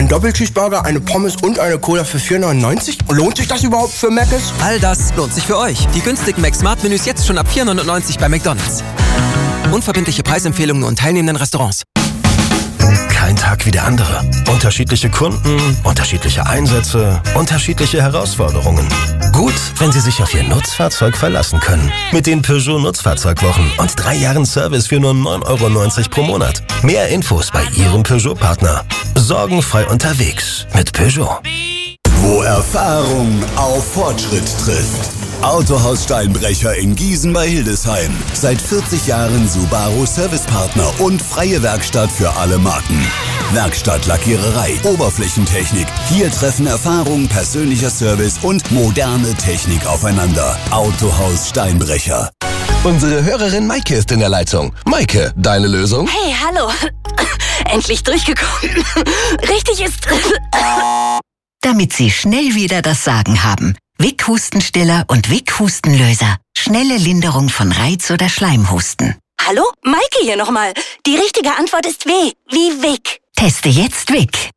Ein Doppelcheeseburger, eine Pommes und eine Cola für 4,99? Lohnt sich das überhaupt für Mc's? All das lohnt sich für euch. Die günstigen Mac-Smart-Menüs jetzt schon ab 4,99 bei McDonald's. Unverbindliche Preisempfehlungen und teilnehmenden Restaurants. Kein Tag wie der andere. Unterschiedliche Kunden, unterschiedliche Einsätze, unterschiedliche Herausforderungen. Gut, wenn Sie sich auf Ihr Nutzfahrzeug verlassen können. Mit den Peugeot Nutzfahrzeugwochen und 3 Jahren Service für nur 9,90 € pro Monat. Mehr Infos bei Ihrem Peugeot-Partner. Sorgenfrei unterwegs mit Peugeot. Wo Erfahrung auf Fortschritt trifft. Autohaus Steinbrecher in Giesen bei Hildesheim. Seit 40 Jahren Subaru Servicepartner und freie Werkstatt für alle Marken. Werkstatt, Lackiererei, Oberflächentechnik. Hier treffen Erfahrung, persönlicher Service und moderne Technik aufeinander. Autohaus Steinbrecher. Unsere Hörerin Maike ist in der Leitung. Maike, deine Lösung? Hey, hallo. Endlich durchgekommen. Richtig ist... Damit Sie schnell wieder das Sagen haben. Wick-Hustenstiller und Wick-Hustenlöser. Schnelle Linderung von Reiz- oder Schleimhusten. Hallo? Maike hier nochmal. Die richtige Antwort ist W. Wie Wick. Teste jetzt Wick.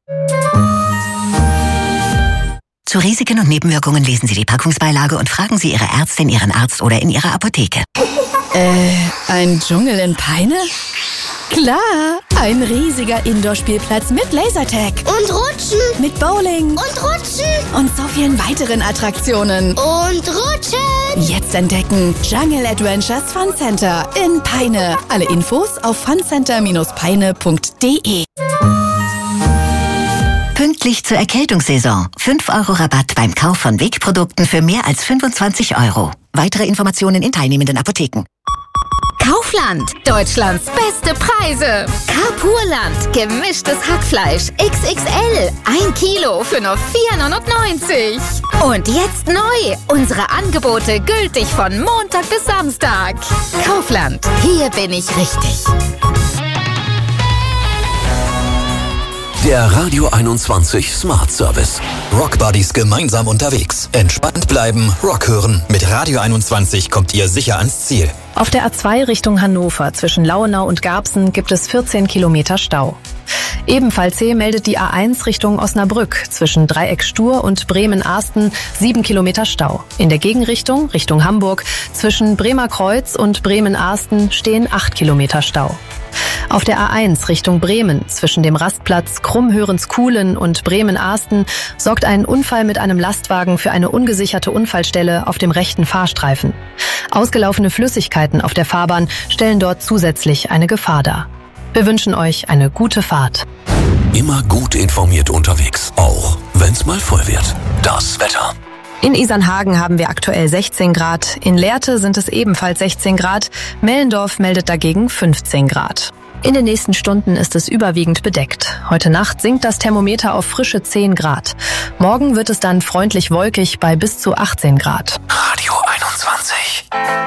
Zu Risiken und Nebenwirkungen lesen Sie die Packungsbeilage und fragen Sie Ihre Ärztin, Ihren Arzt oder in Ihrer Apotheke. Ein Dschungel in Peine? Klar, ein riesiger Indoor-Spielplatz mit Lasertag. Und Rutschen. Mit Bowling. Und Rutschen. Und so vielen weiteren Attraktionen. Und Rutschen. Jetzt entdecken Jungle Adventures Fun Center in Peine. Alle Infos auf funcenter-peine.de. Pünktlich zur Erkältungssaison. 5 € Rabatt beim Kauf von Wick-Produkten für mehr als 25 €. Weitere Informationen in teilnehmenden Apotheken. Kaufland, Deutschlands beste Preise. Carpurland, gemischtes Hackfleisch XXL, 1 Kilo für nur 4,99 €. Und jetzt neu, unsere Angebote gültig von Montag bis Samstag. Kaufland, hier bin ich richtig. Der Radio 21 Smart Service. Rock Buddies gemeinsam unterwegs. Entspannt bleiben, Rock hören. Mit Radio 21 kommt ihr sicher ans Ziel. Auf der A2 Richtung Hannover zwischen Lauenau und Garbsen gibt es 14 Kilometer Stau. Ebenfalls zäh meldet die A1 Richtung Osnabrück zwischen Dreieck Stur und Bremen-Ahsten 7 Kilometer Stau. In der Gegenrichtung, Richtung Hamburg, zwischen Bremer Kreuz und Bremen-Ahsten stehen 8 Kilometer Stau. Auf der A1 Richtung Bremen zwischen dem Rastplatz Krummhörenskuhlen und Bremen-Ahsten sorgt ein Unfall mit einem Lastwagen für eine ungesicherte Unfallstelle auf dem rechten Fahrstreifen. Ausgelaufene Flüssigkeiten auf der Fahrbahn stellen dort zusätzlich eine Gefahr dar. Wir wünschen euch eine gute Fahrt. Immer gut informiert unterwegs, auch wenn's mal voll wird. Das Wetter. In Isernhagen haben wir aktuell 16 Grad, in Lehrte sind es ebenfalls 16 Grad, Mellendorf meldet dagegen 15 Grad. In den nächsten Stunden ist es überwiegend bedeckt. Heute Nacht sinkt das Thermometer auf frische 10 Grad. Morgen wird es dann freundlich wolkig bei bis zu 18 Grad. Radio 21.